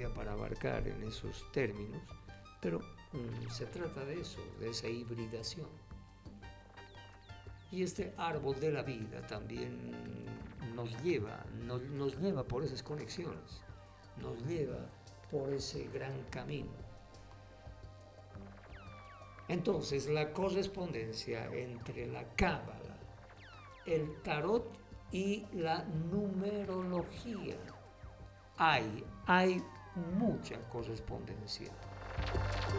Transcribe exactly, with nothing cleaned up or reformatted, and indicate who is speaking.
Speaker 1: memoria para abarcar en esos términos, pero mm, se trata de eso, de esa hibridación. Y este árbol de la vida también nos lleva, nos, nos lleva por esas conexiones, nos lleva por ese gran camino. Entonces, la correspondencia entre la cábala, el tarot y la numerología. Hay, hay mucha correspondencia.